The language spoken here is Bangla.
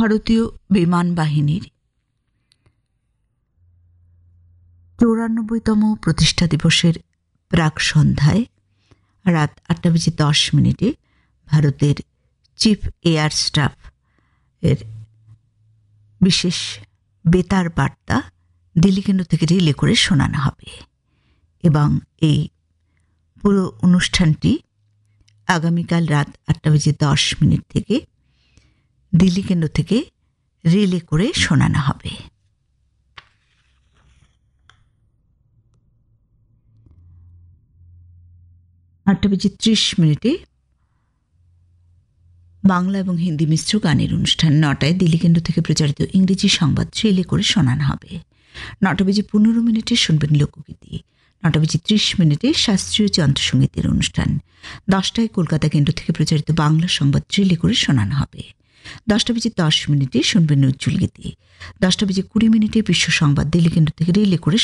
ভারতীয় বিমান বাহিনীর 94তম প্রতিষ্ঠা দিবসের প্রাক সন্ধ্যায় রাত 8:10 ভারতের চিফ এয়ার স্টাফ এর বিশেষ বেতার বার্তা দিল্লি কেন্দ্র থেকে রিলে করে শোনানো হবে এবং এই পুরো অনুষ্ঠানটি আগামীকাল রাত 8:10 থেকে দিল্লি কেন্দ্র থেকে রিলে করে শোনানো হবে। আটটা 30 বাংলা এবং হিন্দি মিশ্র গানের অনুষ্ঠান। 9টায় দিল্লি কেন্দ্র থেকে প্রচারিত ইংরেজি সংবাদ রিলে করে শোনানো হবে। 9:15 শুনবেন লোকগীতি। 9:30 শাস্ত্রীয় যন্ত্রসঙ্গীতের অনুষ্ঠান। 10টায় কলকাতা কেন্দ্র থেকে প্রচারিত বাংলা সংবাদ রিলে করে শোনানো হবে। 10:10 শুনবেন নজরুল গীতি। 10:20 বিশ্ব সংবাদ দিল্লি কেন্দ্র থেকে রিলে করে